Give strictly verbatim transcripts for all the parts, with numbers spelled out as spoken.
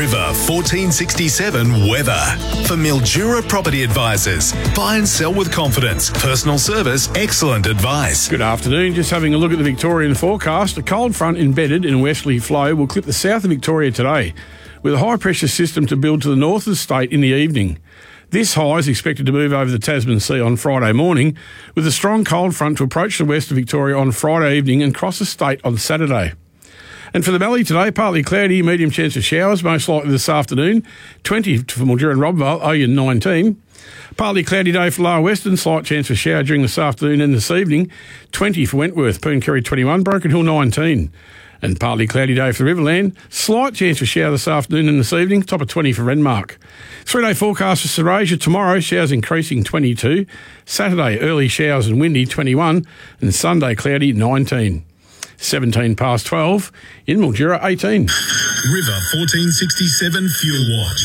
River fourteen sixty-seven weather. For Mildura Property Advisors. Buy and sell with confidence. Personal service, excellent advice. Good afternoon. Just having a look at the Victorian forecast. A cold front embedded in westerly flow will clip the south of Victoria today, with a high-pressure system to build to the north of the state in the evening. This high is expected to move over the Tasman Sea on Friday morning, with a strong cold front to approach the west of Victoria on Friday evening and cross the state on Saturday. And for the Valley today, partly cloudy, medium chance of showers, most likely this afternoon. twenty for Mildura and Robvale, Oyen nineteen. Partly cloudy day for Lower Western, slight chance of shower during this afternoon and this evening. twenty for Wentworth, Pooncarie twenty-one, Broken Hill nineteen. And partly cloudy day for the Riverland, slight chance of shower this afternoon and this evening, top of twenty for Renmark. Three-day forecast for Serasia tomorrow, showers increasing twenty-two. Saturday, early showers and windy twenty-one. And Sunday, cloudy nineteen. seventeen past twelve, in Mildura eighteen. River fourteen sixty-seven Fuel Watch.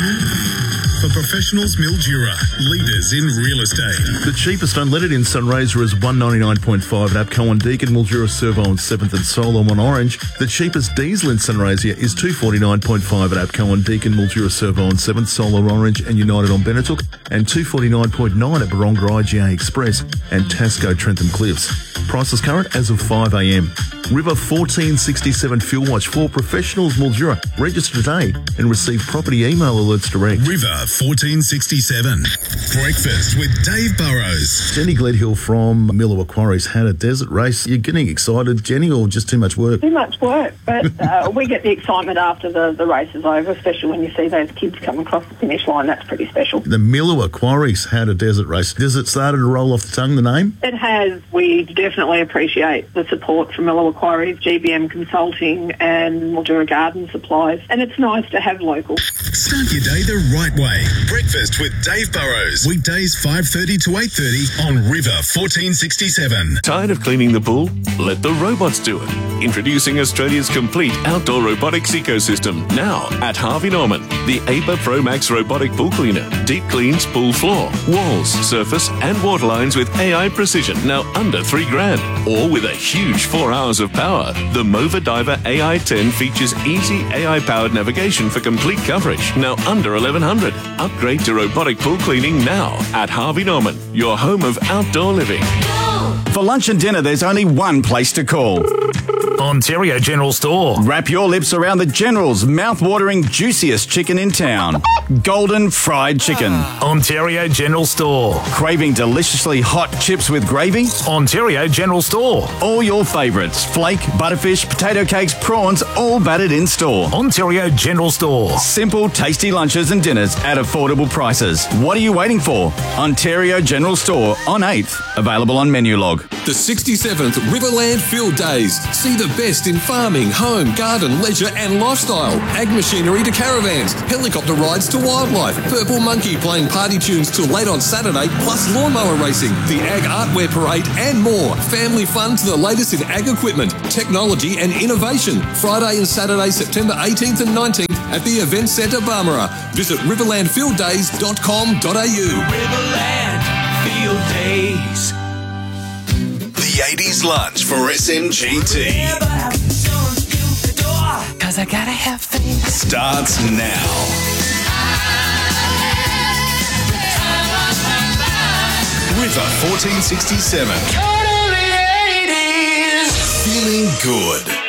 For professionals, Mildura, leaders in real estate. The cheapest unleaded in Sunraysia is one ninety-nine point five at APCO on Deakin, Mildura Servo on seventh and Solom on Orange. The cheapest diesel in Sunraysia is two forty-nine point five at APCO on Deakin, Mildura Servo on seventh, Solar Orange and United on Benetook, and two forty-nine point nine at Baronga I G A Express and Tasco Trentham Cliffs. Prices current as of five a m. River fourteen sixty-seven Fuel Watch for professionals, Mildura. Register today and receive property email alerts direct. River fourteen sixty-seven. Breakfast with Dave Burrows. Jenny Gledhill from Millawa Quarries had a desert race. You're getting excited, Jenny, or just too much work? Too much work, but uh, we get the excitement after the, the race is over, especially when you see those kids come across the finish line. That's pretty special. The Millawa Quarries had a desert race. Does it start to roll off the tongue, the name? It has. We definitely appreciate the support from Millawa Quarries, G B M Consulting and Mildura Garden Supplies, and it's nice to have local. Start your day the right way. Breakfast with Dave Burrows. Weekdays five thirty to eight thirty on River fourteen sixty-seven. Tired of cleaning the pool? Let the robots do it. Introducing Australia's complete outdoor robotics ecosystem. Now at Harvey Norman. The A P A Pro Max robotic pool cleaner. Deep cleans pool floor, walls, surface and water lines with A I precision. Now under three grand. Or with a huge four hours of power. The Mova Diver A I ten features easy A I-powered navigation for complete coverage. Now under eleven hundred. Upgrade to robotic pool cleaning now at Harvey Norman, your home of outdoor living. For lunch and dinner, there's only one place to call. Ontario General Store. Wrap your lips around the General's mouth-watering, juiciest chicken in town. Golden fried chicken. Ontario General Store. Craving deliciously hot chips with gravy? Ontario General Store. All your favourites. Flake, butterfish, potato cakes, prawns, all battered in store. Ontario General Store. Simple, tasty lunches and dinners at affordable prices. What are you waiting for? Ontario General Store on eighth. Available on menu log. The sixty-seventh Riverland Field Days. See the best in farming, home, garden, leisure and lifestyle. Ag machinery to caravans, helicopter rides to wildlife, Purple Monkey playing party tunes till late on Saturday, plus lawnmower racing, the Ag Artwear Parade and more. Family fun to the latest in ag equipment, technology and innovation. Friday and Saturday, September eighteenth and nineteenth at the Event Centre Barmera. Visit riverland field days dot com dot a u. Riverland Field Days. The eighties lunch for S M G T. Cause I gotta have faith. Starts now. River fourteen sixty-seven. Totally eighties. Feeling good.